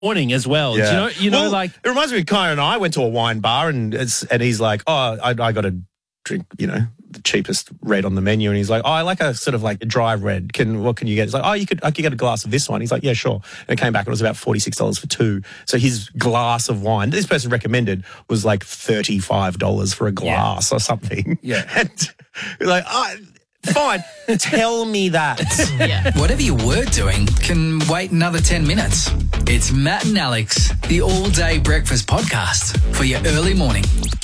morning as well. Yeah. Do you know, Well, like... It reminds me of Kyle and I went to a wine bar and he's like, oh, I got to drink, the cheapest red on the menu. And he's like, oh, I like a sort of like a dry red. What can you get? It's like, oh, I could get a glass of this one. He's like, yeah, sure. And it came back and it was about $46 for two. So his glass of wine, this person recommended, was like $35 for a glass or something. Yeah. And you're like, oh, fine, tell me that. Yeah. Whatever you were doing can wait another 10 minutes. It's Matt and Alex, the all-day breakfast podcast for your early morning.